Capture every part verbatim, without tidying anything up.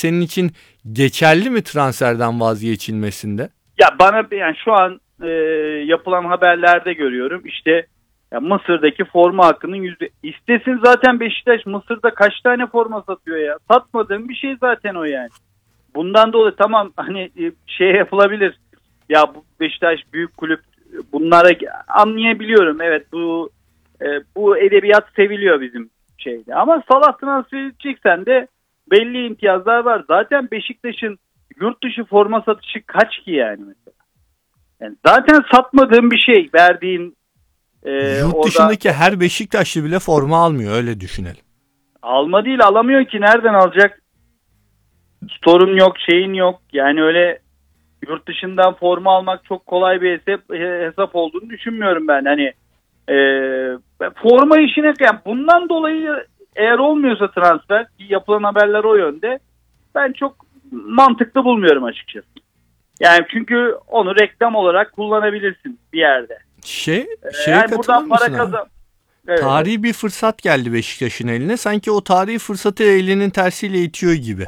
senin için geçerli mi transferden vazgeçilmesinde? Ya bana yani şu an e, yapılan haberlerde görüyorum işte ya Mısır'daki forma hakkının yüzde istesin zaten Beşiktaş Mısır'da kaç tane forma satıyor ya, satmadığım bir şey zaten o yani. Bundan dolayı tamam hani şey yapılabilir ya, bu Beşiktaş büyük kulüp, bunlara anlayabiliyorum, evet bu e, bu edebiyat seviliyor bizim şeyde, ama Salah transfer edeceksen de belli imtiyazlar var. Zaten Beşiktaş'ın yurt dışı forma satışı kaç ki yani mesela. Yani zaten satmadığın bir şey verdiğin e, yurt orada, dışındaki her Beşiktaşlı bile forma almıyor, öyle düşünelim. alma değil alamıyor ki, nereden alacak? Store'un yok, şeyin yok. Yani öyle yurt dışından forma almak çok kolay bir hesap, hesap olduğunu düşünmüyorum ben. Hani e, forma işine yani bundan dolayı eğer olmuyorsa transfer, yapılan haberler o yönde, ben çok mantıklı bulmuyorum açıkçası. Yani çünkü onu reklam olarak kullanabilirsin bir yerde. Şey, şey yani katılır buradan para mısın kazan. Evet. Tarihi bir fırsat geldi Beşiktaş'ın eline. Sanki o tarihi fırsatı elinin tersiyle itiyor gibi.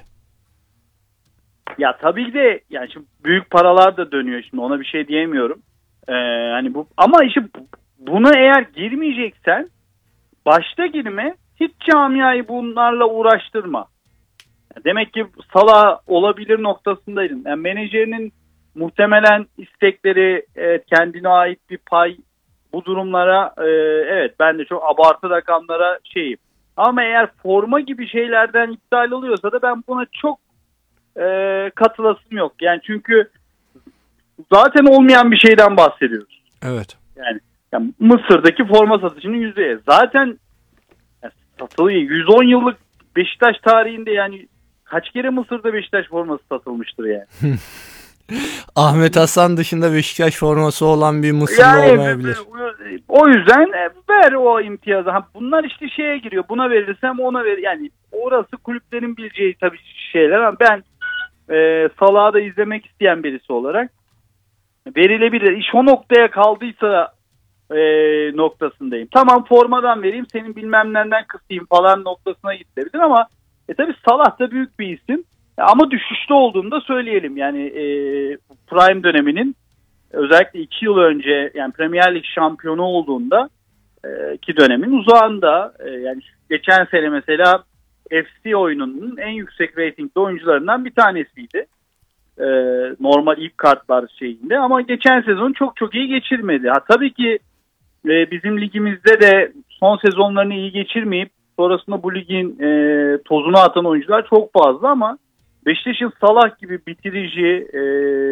Ya tabii de yani şimdi büyük paralar da dönüyor, şimdi ona bir şey diyemiyorum. Ee, hani bu ama işte buna eğer girmeyeceksen başta girme, hiç camiayı bunlarla uğraştırma. Demek ki Salah olabilir noktasındaydın. Yani menajerinin muhtemelen istekleri, evet, kendine ait bir pay, bu durumlara e, evet ben de çok abartı rakamlara şeyim. Ama eğer forma gibi şeylerden iptal oluyorsa da ben buna çok e, katılasım yok. Yani çünkü zaten olmayan bir şeyden bahsediyoruz. Evet. Yani, yani Mısır'daki forma satışının yüzde zaten yani satılıyor. yüz on yıllık Beşiktaş tarihinde yani kaç kere Mısır'da Beşiktaş forması satılmıştır yani. Ahmet Hasan dışında Beşiktaş forması olan bir Mısırlı yani, olmayabilir. O yüzden ver o imtiyazı. Bunlar işte şeye giriyor. Buna verirsem ona ver. Yani orası kulüplerin bileceği tabii şeyler, ama ben e, Salah'ı da izlemek isteyen birisi olarak verilebilir. İş o noktaya kaldıysa e, noktasındayım. Tamam, formadan vereyim, senin bilmem neden kısayım falan noktasına gidebilir, ama e tabii Salah da büyük bir isim. Ama düşüşte olduğunu da söyleyelim. Yani e, Prime döneminin özellikle iki yıl önce yani Premier Lig şampiyonu olduğunda e, ki dönemin uzağında e, yani geçen sene mesela F C oyununun en yüksek reytingli oyuncularından bir tanesiydi. E, normal ilk kartlar şeyinde, ama geçen sezon çok çok iyi geçirmedi. Ha, tabii ki e, bizim ligimizde de son sezonlarını iyi geçirmeyip sonrasında bu ligin e, tozunu atan oyuncular çok fazla, ama Beşiktaş'ın Salah gibi bitirici, e,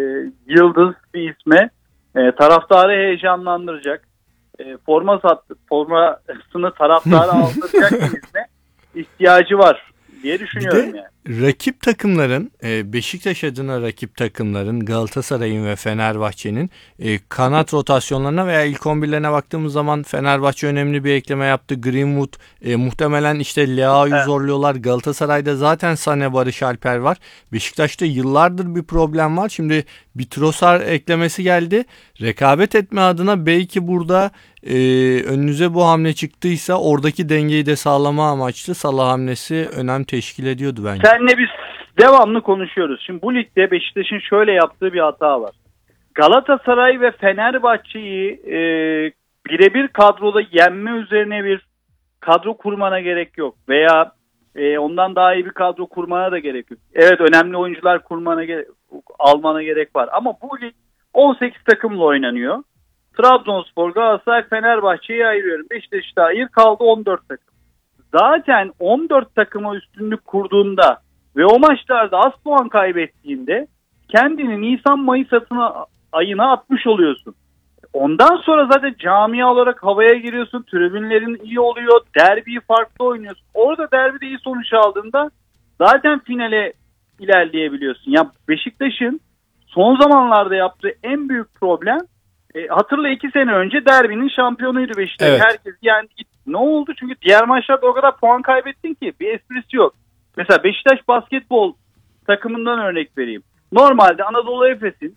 yıldız bir isme e, taraftarı heyecanlandıracak, e, forma sattı, formasını taraftara aldıracak bir isme ihtiyacı var diye düşünüyorum. Bir de yani. rakip takımların, Beşiktaş adına rakip takımların, Galatasaray'ın ve Fenerbahçe'nin kanat rotasyonlarına veya ilk on birlerine baktığımız zaman Fenerbahçe önemli bir ekleme yaptı. Greenwood, e, muhtemelen işte Leao'yu evet. zorluyorlar. Galatasaray'da zaten Sané, Barış Alper var. Beşiktaş'ta yıllardır bir problem var. Şimdi bir Trossard eklemesi geldi. Rekabet etme adına belki burada e, önünüze bu hamle çıktıysa oradaki dengeyi de sağlama amaçlı Salah hamlesi önem teşkil ediyordu bence. Seninle biz devamlı konuşuyoruz. Şimdi bu ligde Beşiktaş'ın şöyle yaptığı bir hata var. Galatasaray ve Fenerbahçe'yi e, birebir kadroda yenme üzerine bir kadro kurmana gerek yok. Veya e, ondan daha iyi bir kadro kurmana da gerek yok. Evet, önemli oyuncular kurmana gerek, almana gerek var. Ama bu lig on sekiz takımla oynanıyor. Trabzonspor, Galatasaray, Fenerbahçe'yi ayırıyorum. Beşiktaş'ı da ayır, kaldı on dört takım. Zaten on dört takıma üstünlük kurduğunda ve o maçlarda az puan kaybettiğinde kendini Nisan-Mayıs ayına atmış oluyorsun. Ondan sonra zaten camia olarak havaya giriyorsun. Tribünlerin iyi oluyor. Derbiyi farklı oynuyorsun. Orada derbide iyi sonuç aldığında zaten finale ilerleyebiliyorsun. Ya Beşiktaş'ın son zamanlarda yaptığı en büyük problem, e, hatırla iki sene önce derbinin şampiyonuydu Beşiktaş. Evet. Herkes yani ne oldu? Çünkü diğer maçlarda o kadar puan kaybettin ki bir esprisi yok. Mesela Beşiktaş basketbol takımından örnek vereyim. Normalde Anadolu Efes'in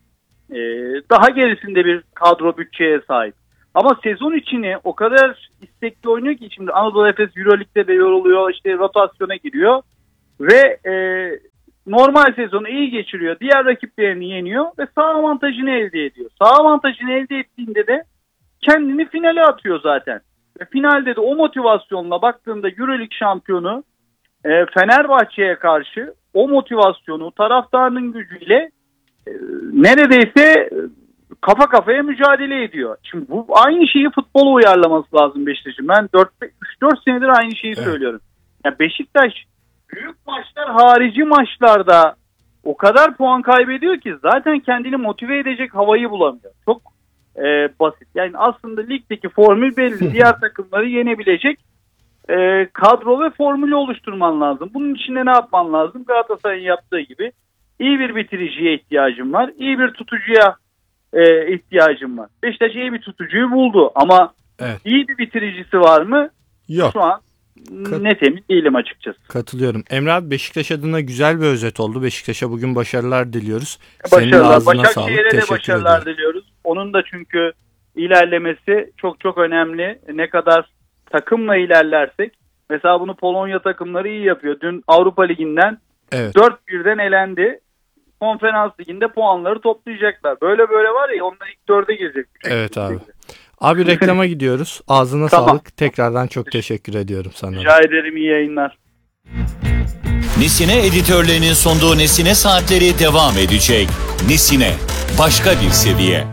e, daha gerisinde bir kadro bütçeye sahip. Ama sezon içini o kadar istekli oynuyor ki, şimdi Anadolu Efes Euroleague'de de yoruluyor, işte rotasyona giriyor ve e, normal sezonu iyi geçiriyor. Diğer rakiplerini yeniyor ve saha avantajını elde ediyor. Saha avantajını elde ettiğinde de kendini finale atıyor zaten. Ve finalde de o motivasyonla baktığında EuroLeague şampiyonu e, Fenerbahçe'ye karşı o motivasyonu taraftarının gücüyle e, neredeyse kafa kafaya mücadele ediyor. Şimdi bu aynı şeyi futbola uyarlaması lazım Beşiktaş'ın. Ben üç dört senedir aynı şeyi evet. söylüyorum. Ya Beşiktaş büyük maçlar harici maçlarda o kadar puan kaybediyor ki zaten kendini motive edecek havayı bulamıyor. Çok e, basit. Yani aslında ligdeki formül belli. Diğer takımları yenebilecek e, kadro ve formülü oluşturman lazım. Bunun için de ne yapman lazım? Galatasaray'ın yaptığı gibi iyi bir bitiriciye ihtiyacım var. İyi bir tutucuya e, ihtiyacım var. Beşiktaş iyi bir tutucuyu buldu ama evet. iyi bir bitiricisi var mı? Yok. Şu an Kat- net emin değilim açıkçası. Katılıyorum. Emre abi, Beşiktaş adına güzel bir özet oldu. Beşiktaş'a bugün başarılar diliyoruz. Başarılar. Başakşehir'e de başarılar ederim. diliyoruz. Onun da çünkü ilerlemesi çok çok önemli. Ne kadar takımla ilerlersek. Mesela bunu Polonya takımları iyi yapıyor. Dün Avrupa Ligi'nden evet. dört birden elendi. Konferans Ligi'nde puanları toplayacaklar. Böyle böyle var ya, onlar ilk dörde girecek. Evet abi. Abi reklama gidiyoruz. Ağzına tamam. sağlık. Tekrardan çok teşekkür ediyorum sana. Rica ederim, iyi yayınlar. Nesine editörlerinin sunduğu Nesine Saatleri devam edecek. Nesine, başka bir seviye.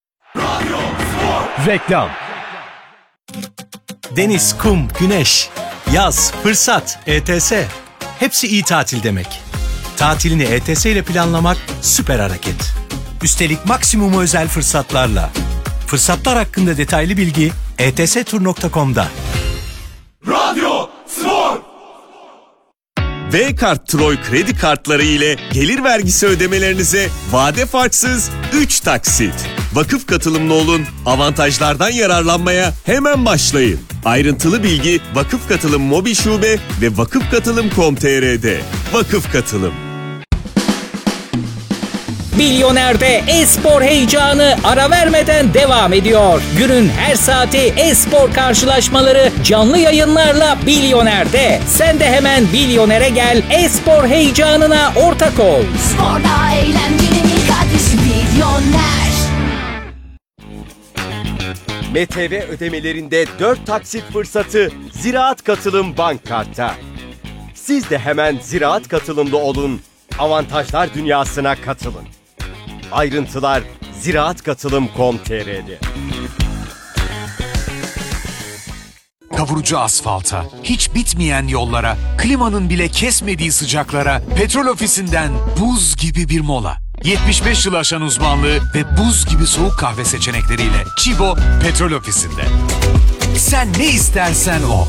Reklam. Deniz, kum, güneş, yaz, fırsat, E T S. Hepsi iyi tatil demek. Tatilini E T S ile planlamak süper hareket. Üstelik maksimum özel fırsatlarla. Fırsatlar hakkında detaylı bilgi e t s tur nokta com'da. Radyo Spor. V-Kart Troy kredi kartları ile gelir vergisi ödemelerinize vade farksız üç taksit. Vakıf katılımlı olun, avantajlardan yararlanmaya hemen başlayın. Ayrıntılı bilgi Vakıf Katılım Mobil Şube ve vakıf katılım nokta com nokta t r'de. Vakıf Katılım. Bilyoner'de e-spor heyecanı ara vermeden devam ediyor. Günün her saati e-spor karşılaşmaları canlı yayınlarla Bilyoner'de. Sen de hemen Bilyoner'e gel, e-spor heyecanına ortak ol. Sporda eğlencenin ilk adresi Bilyoner. M T V ödemelerinde dört taksit fırsatı Ziraat Katılım Bank Kart'ta. Siz de hemen Ziraat Katılım'da olun, avantajlar dünyasına katılın. Ayrıntılar ziraat katılım nokta com nokta t r'de. Kavurucu asfalta, hiç bitmeyen yollara, klimanın bile kesmediği sıcaklara, Petrol Ofisi'nden buz gibi bir mola. yetmiş beş yıl aşan uzmanlığı ve buz gibi soğuk kahve seçenekleriyle Chibo Petrol Ofisi'nde. Sen ne istersen o.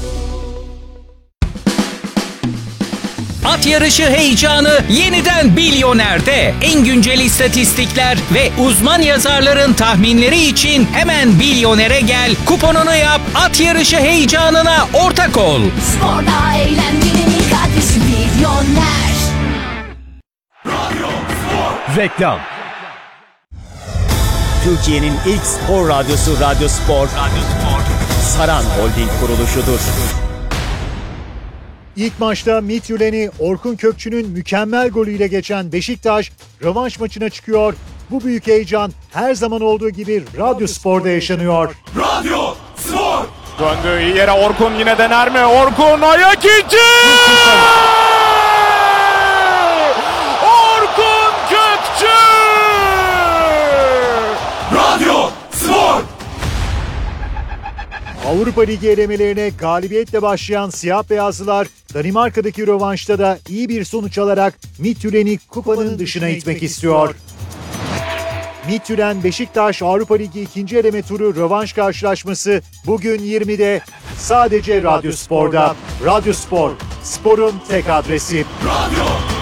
At yarışı heyecanı yeniden Bilyoner'de. En güncel istatistikler ve uzman yazarların tahminleri için hemen Bilyoner'e gel, kuponunu yap, at yarışı heyecanına ortak ol. Sporda eğlencenin ilk adresi Bilyoner. Radyo Spor. Reklam. Türkiye'nin ilk spor radyosu Radyo Spor. Radyo Spor. Saran Holding kuruluşudur. İlk maçta Midtjylland'i Orkun Kökçü'nün mükemmel golüyle geçen Beşiktaş rövanş maçına çıkıyor. Bu büyük heyecan her zaman olduğu gibi Radyo Spor'da yaşanıyor. Radyo Spor. Döndü iyi yere, Orkun yine dener mi? Orkun ayak içi! Orkun Kökçü! Radyo Spor. Avrupa Ligi elemelerine galibiyetle başlayan siyah beyazlılar Danimarka'daki rövanşta da iyi bir sonuç alarak Midtjylland'i kupanın dışına itmek istiyor. Midtjylland Beşiktaş Avrupa Ligi ikinci eleme turu rövanş karşılaşması bugün yirmide sadece Radyo Spor'da. Radyo Spor, sporun tek adresi. Radyo